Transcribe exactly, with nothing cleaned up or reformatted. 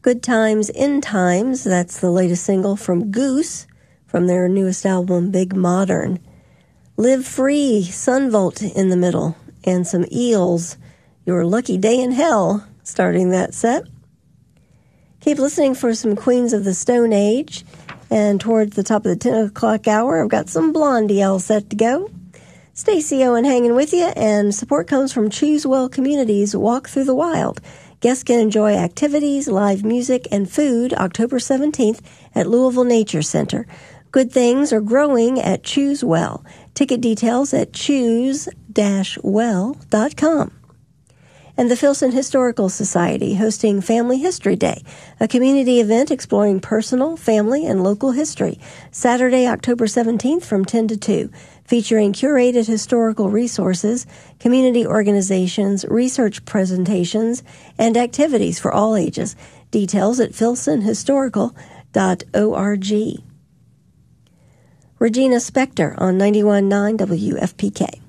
Good Times in Times, that's the latest single from Goose from their newest album, Big Modern. Live Free, Sunvolt in the middle, and some Eels, Your Lucky Day in Hell, starting that set. Keep listening for some Queens of the Stone Age, and towards the top of the ten o'clock hour, I've got some Blondie all set to go. Stacey Owen hanging with you, and support comes from Choose Well Communities Walk Through the Wild. Guests can enjoy activities, live music, and food October seventeenth at Louisville Nature Center. Good things are growing at Choose Well. Ticket details at choose dash well dot com. And the Filson Historical Society hosting Family History Day, a community event exploring personal, family, and local history. Saturday, October seventeenth from ten to two. Featuring curated historical resources, community organizations, research presentations, and activities for all ages. Details at filson historical dot org. Regina Spektor on ninety-one point nine W F P K.